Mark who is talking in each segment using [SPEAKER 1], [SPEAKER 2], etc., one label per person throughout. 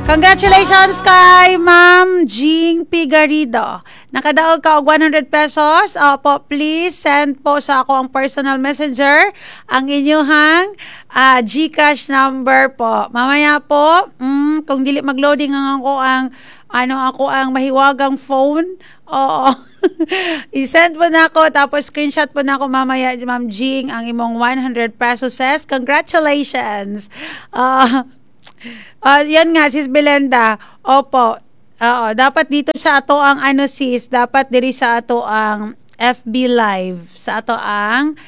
[SPEAKER 1] Congratulations kay Ma'am Jing Pigarido. Nakadaog ka og 100 pesos. Opo, please send po sa ako ang personal messenger ang inyong GCash number po. Mamaya po, kung dili magloading ako ang mahiwagang phone. Oo. I-send po na ako, tapos screenshot po na ako mamaya, Ma'am Jing, ang imong 100 pesos. Congratulations. Yan nga, Sis Belenda. Opo. Dapat dito sa ato ang sis, dapat diri sa ato ang FB Live, sa ato ang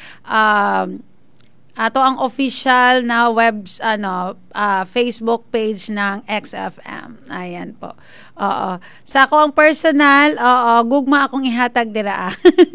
[SPEAKER 1] official na Facebook page ng XFM. Ayan po. Sa ako ang personal, gugma akong ihatag dira.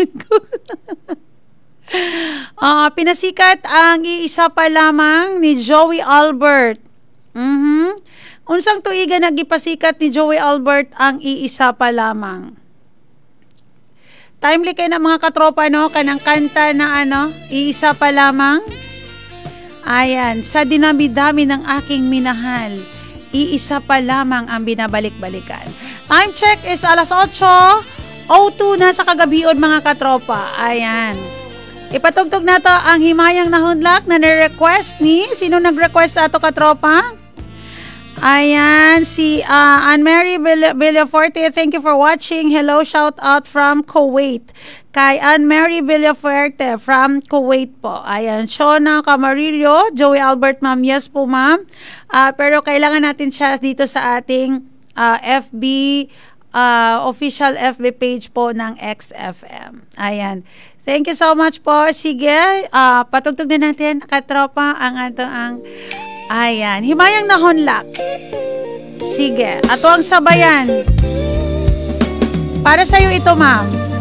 [SPEAKER 1] Pinasikat ang iisa pa lamang ni Joey Albert. Unsang tuiga nagipasikat ni Joey Albert ang iisa pa lamang. Timely kay na mga katropa, no, kanang kanta na iisa pa lamang. Ayan, sa dinami-dami ng aking minahal, iisa pa lamang ang binabalik-balikan. Time check is 8:02 na sa kagabion, mga katropa. Ayan. Ipatugtog na to ang himayang nahunlak na ni-request ni, sino nag-request sa ato katropa? Ayan, si Anne-Marie Villafuerte, thank you for watching. Hello, shout out from Kuwait. Kay Anne-Marie Villafuerte from Kuwait po. Ayan, Shona Camarillo, Joey Albert, ma'am. Yes po, ma'am. Pero kailangan natin siya dito sa ating FB, official FB page po ng XFM. Ayan. Thank you so much po. Sige, patugtog din natin, katropa, ang ayan, himayang nahunlak. Sige, ato ang sabayan. Para sa'yo ito, ma'am.